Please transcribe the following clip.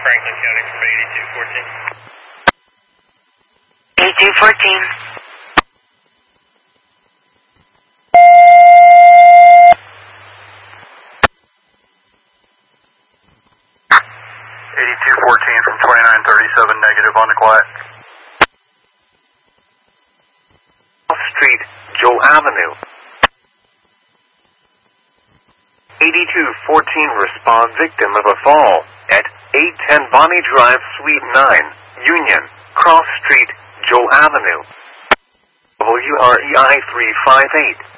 Franklin County from 8214. 8214. 8214 from 2937, negative on the quiet. Street, Joe Avenue. 8214 respond victim of a fall at 810 Bonnie Drive, Suite 9, Union, Cross Street, Joe Avenue. WREI 358.